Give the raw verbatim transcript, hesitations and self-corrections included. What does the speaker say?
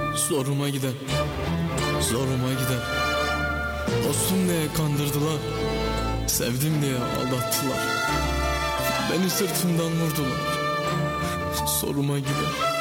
Zoruma gider, zoruma gider. Dostum diye kandırdılar, sevdim diye aldattılar. Beni sırtımdan vurdular, zoruma gider.